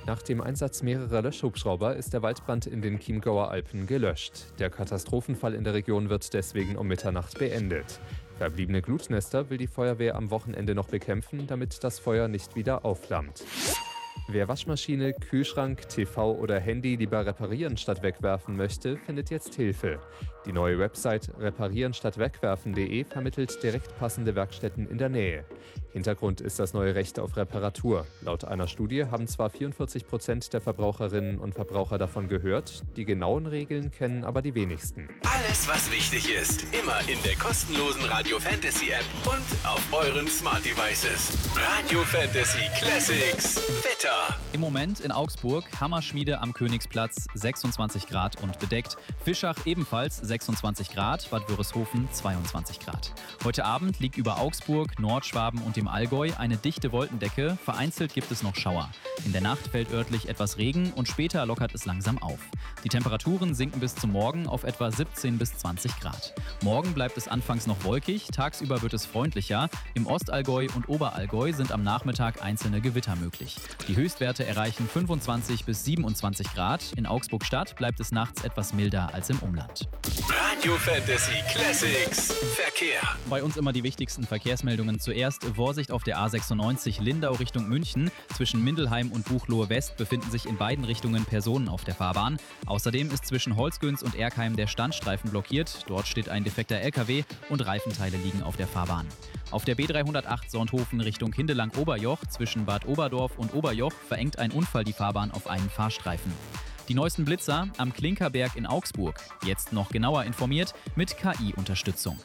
Nach dem Einsatz mehrerer Löschhubschrauber ist der Waldbrand in den Chiemgauer Alpen gelöscht. Der Katastrophenfall in der Region wird deswegen um Mitternacht beendet. Verbliebene Glutnester will die Feuerwehr am Wochenende noch bekämpfen, damit das Feuer nicht wieder aufflammt. Wer Waschmaschine, Kühlschrank, TV oder Handy lieber reparieren statt wegwerfen möchte, findet jetzt Hilfe. Die neue Website reparieren-statt-wegwerfen.de vermittelt direkt passende Werkstätten in der Nähe. Hintergrund ist das neue Recht auf Reparatur. Laut einer Studie haben zwar 44% der Verbraucherinnen und Verbraucher davon gehört, die genauen Regeln kennen aber die wenigsten. Alles, was wichtig ist, immer in der kostenlosen Radio Fantasy App und auf euren Smart Devices. Radio Fantasy Classics Wetter. Im Moment in Augsburg, Hammerschmiede am Königsplatz 26 Grad und bedeckt. Fischach ebenfalls 26 Grad, Bad Wörishofen 22 Grad. Heute Abend liegt über Augsburg, Nordschwaben und dem Allgäu eine dichte Wolkendecke. Vereinzelt gibt es noch Schauer. In der Nacht fällt örtlich etwas Regen und später lockert es langsam auf. Die Temperaturen sinken bis zum Morgen auf etwa 17 bis 20 Grad. Morgen bleibt es anfangs noch wolkig, tagsüber wird es freundlicher. Im Ostallgäu und Oberallgäu sind am Nachmittag einzelne Gewitter möglich. Die Höchstwerte erreichen 25 bis 27 Grad. In Augsburg-Stadt bleibt es nachts etwas milder als im Umland. Radio Fantasy Classics Verkehr. Bei uns immer die wichtigsten Verkehrsmeldungen. Zuerst Vorsicht auf der A96 Lindau Richtung München. Zwischen Mindelheim und Buchloe West befinden sich in beiden Richtungen Personen auf der Fahrbahn. Außerdem ist zwischen Holzgöns und Erkheim der Standstreifen blockiert. Dort steht ein defekter LKW und Reifenteile liegen auf der Fahrbahn. Auf der B308 Sonthofen Richtung Hindelang-Oberjoch zwischen Bad Oberdorf und Oberjoch verengt ein Unfall die Fahrbahn auf einen Fahrstreifen. Die neuesten Blitzer am Klinkerberg in Augsburg. Jetzt noch genauer informiert mit KI-Unterstützung.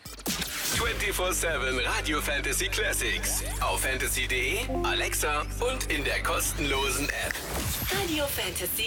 24/7 Radio Fantasy Classics. Auf fantasy.de, Alexa und in der kostenlosen App. Radio Fantasy